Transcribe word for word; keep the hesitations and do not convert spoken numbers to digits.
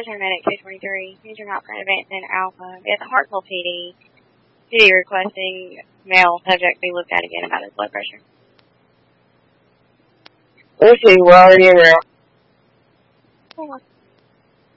paramedic two twenty-three. Major malpractice advanced in Alpha. It's Hartsville P D. P D requesting male subject be looked at again about his blood pressure. Okay, we're already in now.